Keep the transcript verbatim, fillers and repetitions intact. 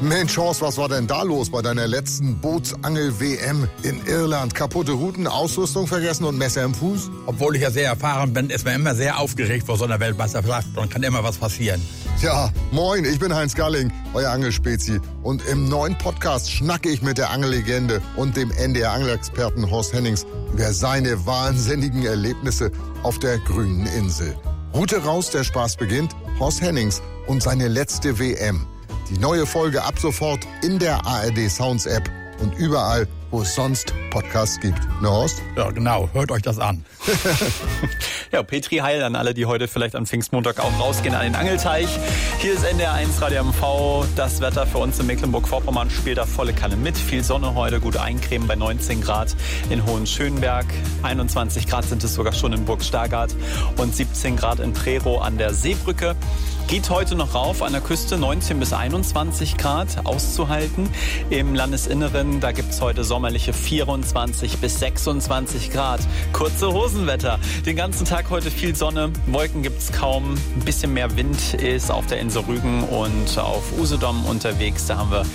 Mensch, Horst, was war denn da los bei deiner letzten Bootsangel-W M in Irland? Kaputte Routen, Ausrüstung vergessen und Messer im Fuß? Obwohl ich ja sehr erfahren bin, ist man immer sehr aufgeregt vor so einer Weltmeisterschaft und kann immer was passieren. Ja, moin, ich bin Heinz Galling, euer Angelspezi. Und im neuen Podcast schnacke ich mit der Angellegende und dem N D R-Angelexperten Horst Hennings über seine wahnsinnigen Erlebnisse auf der grünen Insel. Route raus, der Spaß beginnt. Horst Hennings und seine letzte W M. Die neue Folge ab sofort in der A R D Sounds App und überall, wo es sonst Podcasts gibt. Ne, Horst? Ja, genau. Hört euch das an. Ja, Petri Heil an alle, die heute vielleicht am Pfingstmontag auch rausgehen an den Angelteich. Hier ist N D R eins Radio M V. Das Wetter für uns in Mecklenburg-Vorpommern spielt da volle Kanne mit. Viel Sonne heute, gut eincremen bei neunzehn Grad in Hohenschönberg. einundzwanzig Grad sind es sogar schon in Burg Stargard und siebzehn Grad in Prerow an der Seebrücke. Geht heute noch rauf an der Küste, neunzehn bis einundzwanzig Grad auszuhalten. Im Landesinneren, da gibt es heute sommerliche vierundzwanzig bis sechsundzwanzig Grad. Kurze Hosenwetter. Den ganzen Tag heute viel Sonne, Wolken gibt es kaum. Ein bisschen mehr Wind ist auf der Insel Rügen und auf Usedom unterwegs. Da haben wir